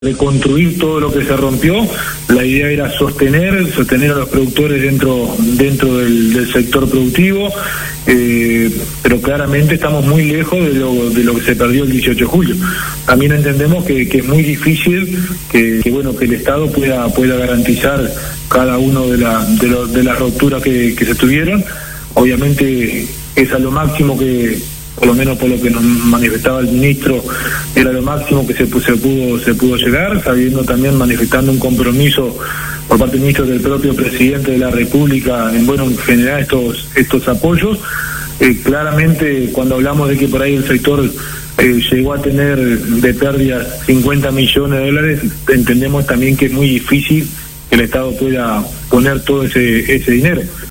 reconstruir todo lo que se rompió. La idea era sostener a los productores dentro del sector productivo, pero claramente estamos muy lejos de lo que se perdió el 18 de julio. También entendemos que es muy difícil que el Estado pueda garantizar cada uno de las rupturas que se tuvieron. Obviamente es a lo máximo que, por lo menos por lo que nos manifestaba el ministro, era lo máximo que se pudo llegar, sabiendo también, manifestando un compromiso por parte del ministro, del propio presidente de la República en generar estos apoyos. Claramente, cuando hablamos de que por ahí el sector llegó a tener de pérdidas 50 millones de dólares, entendemos también que es muy difícil que el Estado pueda poner todo ese dinero.